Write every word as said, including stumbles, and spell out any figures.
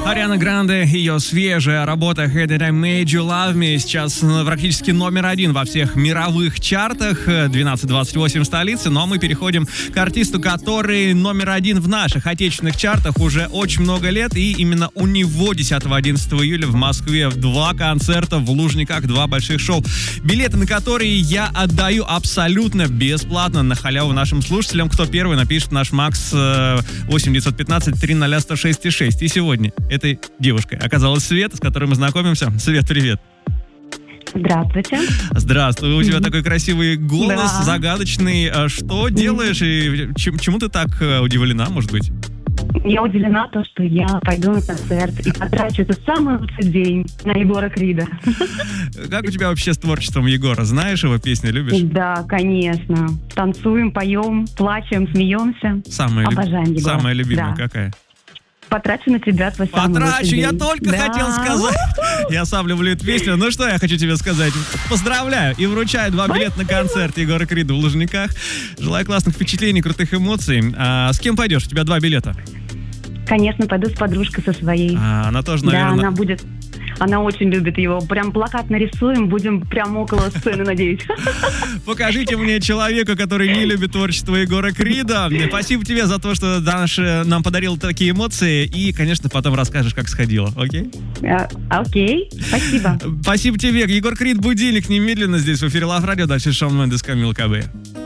Ариана Гранде, ее свежая работа Hey Did I Made You Love Me сейчас практически номер один во всех мировых чартах, двенадцать двадцать восемь в столице, но мы переходим к артисту, который номер один в наших отечественных чартах уже очень много лет, и именно у него десятого-одиннадцатого июля в Москве два концерта в Лужниках, два больших шоу, билеты на которые я отдаю абсолютно бесплатно на халяву нашим слушателям. Кто первый напишет наш Макс восемь девятьсот пятнадцать триста сто шесть шесть. И сегодня этой девушкой оказалась Света, с которой мы знакомимся. Свет, привет. Здравствуйте. Здравствуй. У тебя mm-hmm. такой красивый голос, да. загадочный. Что mm-hmm. делаешь и чем, чему ты так удивлена, может быть? Я удивлена то, что я пойду на концерт и потрачу этот самый лучший день на Егора Крида. Как у тебя вообще с творчеством Егора? Знаешь его песни, любишь? Да, конечно. Танцуем, поем, плачем, смеемся. Самая Обожаем люб... Егора. Самая любимая да. какая? Потрачу на тебя твой самый Потрачу, лучший я день. только да. хотел сказать. Я сам люблю эту песню. Ну что я хочу тебе сказать? Поздравляю и вручаю два билета на концерт Егора Крида в Лужниках. Желаю классных впечатлений, крутых эмоций. А с кем пойдешь? У тебя два билета. Конечно, пойду с подружкой со своей. А, она тоже, наверное... Да, она будет... Она очень любит его. Прям плакат нарисуем, будем прям около сцены, надеюсь. Покажите мне человека, который не любит творчество Егора Крида. Спасибо тебе за то, что Даш нам подарил такие эмоции. И, конечно, потом расскажешь, как сходила. Окей? А, окей, спасибо. Спасибо тебе. Егор Крид, будильник немедленно здесь в эфире Лав Радио. Дальше Шон Мендес, Камила Кабе.